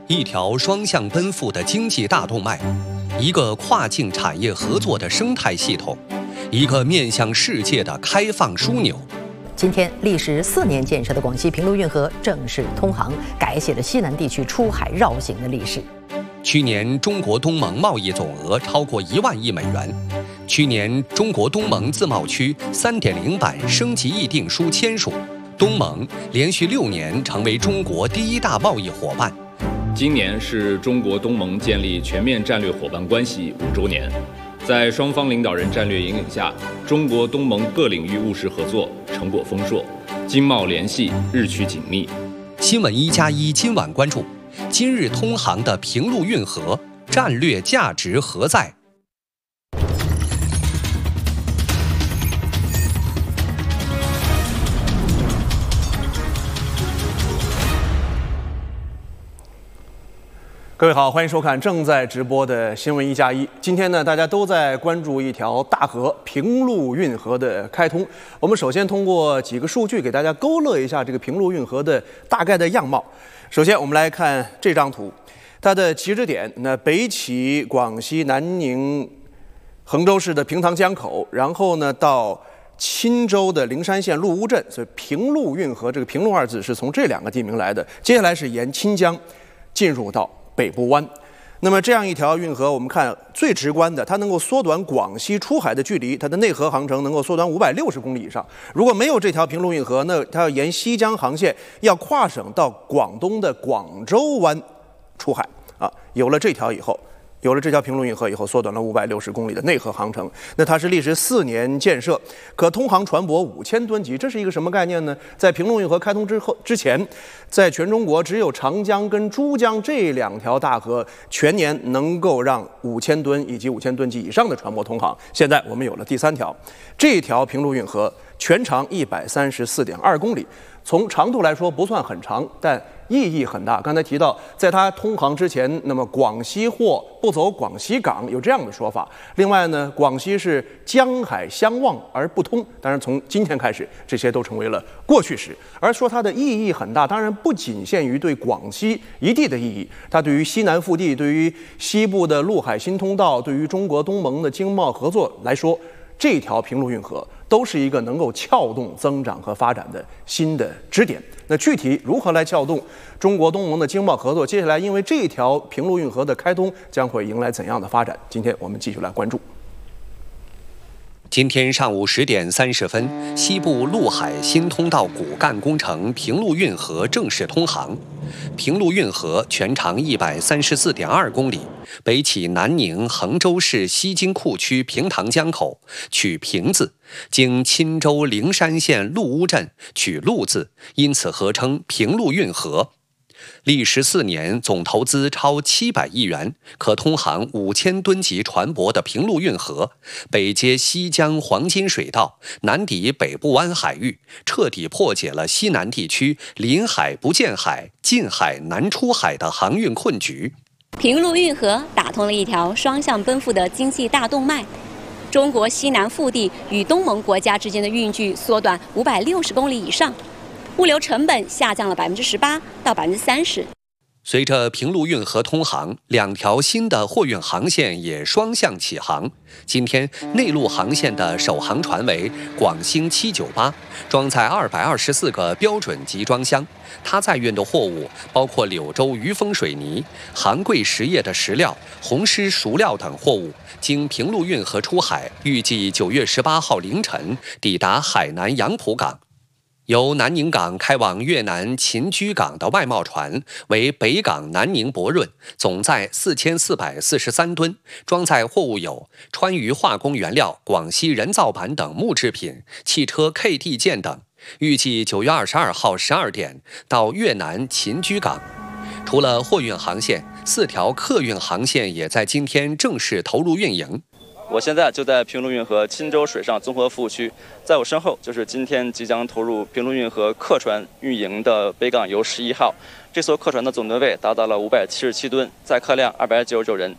一条双向奔赴的经济大动脉，一个跨境产业合作的生态系统，一个面向世界的开放枢纽。 今天，历时4年建设的广西平陆运河正式通航，改写了西南地区出海绕行的历史。 去年，中国东盟贸易总额超过1万亿美元。去年，中国东盟自贸区3.0版升级议定书签署，东盟连续6年成为中国第1大贸易伙伴。 今年是中国东盟建立全面战略伙伴关系5周年，在双方领导人战略引领下，中国东盟各领域务实合作成果丰硕，经贸联系日趋紧密。 新闻1+1今晚关注：今日通航的平陆运河战略价值何在？ 各位好，欢迎收看正在直播的新闻1+1。今天呢，大家都在关注一条大河平陆运河的开通。我们首先通过几个数据给大家勾勒一下这个平陆运河的大概的样貌。首先，我们来看这张图，它的起止点，那北起广西南宁衡州市的平塘江口，然后呢到钦州的灵山县陆乌镇，所以平陆运河这个平陆2字是从这2个地名来的。接下来是沿钦江进入到北部湾。那么这样一条运河，我们看最直观的，它能够缩短广西出海的距离，它的内河航程能够缩短560公里以上。如果没有这条平陆运河，那它要沿西江航线，要跨省到广东的广州湾出海啊。有了这条平陆运河以后，缩短了560公里的内河航程。那它是历时4年建设，可通航船舶5000吨级。这是一个什么概念呢？在平陆运河开通之前，在全中国只有长江跟珠江这2条大河全年能够让5000吨以及5000吨级以上的船舶通航。现在我们有了第3条，这条平陆运河全长134.2公里。从长度来说不算很长，但意义很大。刚才提到，在它通航之前，那么广西货不走广西港，有这样的说法。另外呢，广西是江海相望而不通，当然从今天开始，这些都成为了过去时。而说它的意义很大，当然不仅限于对广西一地的意义，它对于西南腹地、对于西部的陆海新通道、对于中国东盟的经贸合作来说，这条平陆运河都是一个能够撬动增长和发展的新的支点。那具体如何来撬动中国东盟的经贸合作？接下来因为这条平陆运河的开通，将会迎来怎样的发展？今天我们继续来关注。 今天上午10点30分，西部陆海新通道骨干工程平陆运河正式通航。平陆运河全长134.2公里，北起南宁衡州市西京库区平塘江口，取平字，经钦州灵山县陆乌镇，取陆字，因此合称平陆运河。历时4年，总投资超700亿元，可通航5000吨级船舶的平陆运河，北接西江黄金水道，南抵北部湾海域，彻底破解了西南地区临海不见海、近海难出海的航运困局。 平陆运河打通了一条双向奔赴的经济大动脉，中国西南腹地与东盟国家之间的运距缩短560公里以上。物流成本下降了18%到30%。 随着平陆运河通航，2条新的货运航线也双向起航。今天，内陆航线的首航船为广星798，装载224个标准集装箱。它载运的货物包括柳州余丰水泥、杭贵实业的石料、红狮熟料等货物，经平陆运河出海，预计9月18号凌晨抵达海南杨浦港。由南宁港开往越南秦居港的外贸船为北港南宁博润，总载4443吨，装载货物有川渝化工原料、广西人造板等木制品、汽车 KD 件等，预计9月22号12点到越南秦居港。除了货运航线，4条客运航线也在今天正式投入运营。 我现在就在平陆运河钦州水上综合服务区，在我身后就是今天即将投入平陆运河客船运营的北港游11号。这艘客船的总吨位达到了577吨，载客量299人。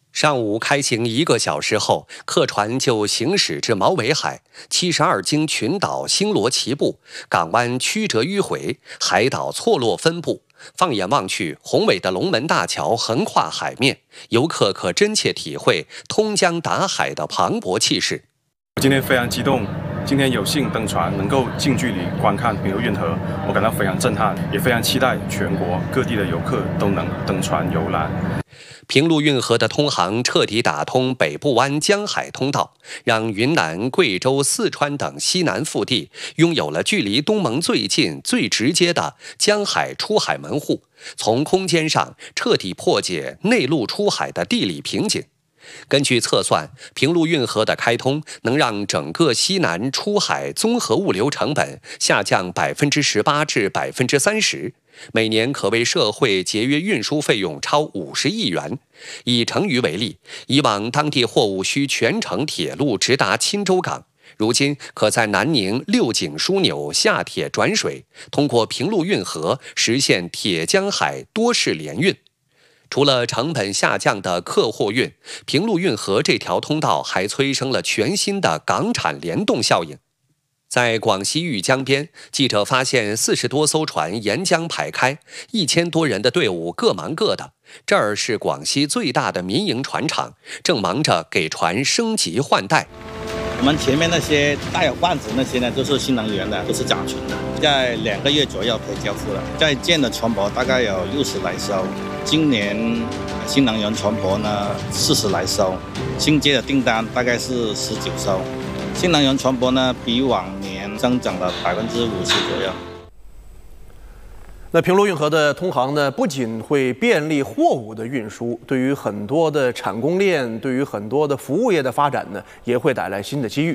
上午开行1个小时后，客船就行驶至毛尾海，72经群岛星罗棋布，港湾曲折迂回，海岛错落分布。放眼望去，宏伟的龙门大桥横跨海面，游客可真切体会通江达海的磅礴气势。 我今天非常激动，今天有幸登船，能够近距离观看平流运河，我感到非常震撼，也非常期待全国各地的游客都能登船游览。 平陆运河的通航彻底打通北部湾江海通道，让云南、贵州、四川等西南腹地拥有了距离东盟最近、最直接的江海出海门户，从空间上彻底破解内陆出海的地理瓶颈。根据测算，平陆运河的开通能让整个西南出海综合物流成本下降18%至30%，每年可为社会节约运输费用超50亿元。以成渝为例，以往当地货物需全程铁路直达钦州港，如今可在南宁6井枢纽下铁转水，通过平陆运河实现铁江海多式联运。除了成本下降的客货运，平陆运河这条通道还催生了全新的港产联动效应。在广西玉江边，记者发现40多艘船沿江排开，1000多人的队伍各忙各的。这儿是广西最大的民营船厂，正忙着给船升级换代。 我们前面那些大有罐子那些呢，都是新能源的，都是甲醇的，在2个月左右可以交付了。在建的船舶大概有60来艘，今年新能源船舶呢40来艘，新接的订单大概是19艘。新能源船舶呢比往年增长了50%左右。 那平陆运河的通航呢，不仅会便利货物的运输，对于很多的产供链，对于很多的服务业的发展呢，也会带来新的机遇。